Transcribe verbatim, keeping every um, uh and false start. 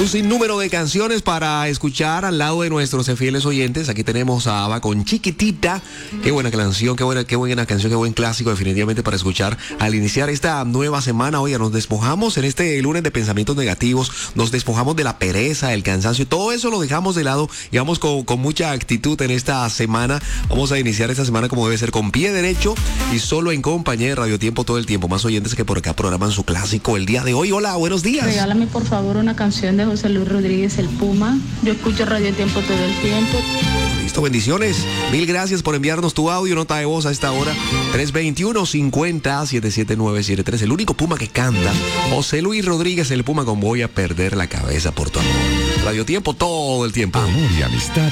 Un sinnúmero de canciones para escuchar al lado de nuestros fieles oyentes. Aquí tenemos a Ava con Chiquitita. Qué buena canción, qué buena, qué buena canción, qué buen clásico definitivamente para escuchar al iniciar esta nueva semana. Oiga, nos despojamos en este lunes de pensamientos negativos, nos despojamos de la pereza, el cansancio, todo eso lo dejamos de lado y vamos con, con mucha actitud en esta semana. Vamos a iniciar esta semana como debe ser, con pie derecho y solo en compañía de Radio Tiempo todo el tiempo. Más oyentes que por acá programan su clásico el día de hoy. Hola, buenos días. Regálame por favor una canción de José Luis Rodríguez, El Puma. Yo escucho Radio Tiempo todo el tiempo. Listo, bendiciones. Mil gracias por enviarnos tu audio, nota de voz a esta hora. tres veintiuno, cincuenta, setenta y siete nueve setenta y tres. El único Puma que canta. José Luis Rodríguez, El Puma con Voy a perder la cabeza por tu amor. Radio Tiempo todo el tiempo. Amor y amistad